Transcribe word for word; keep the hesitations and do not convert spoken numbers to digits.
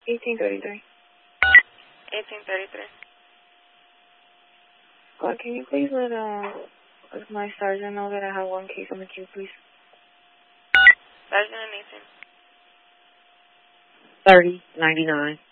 eighteen thirty-three. eighteen thirty-three. God, can you please let uh, my sergeant know that I have one case on the queue, please? Sergeant and eighteen. thirty ninety-nine.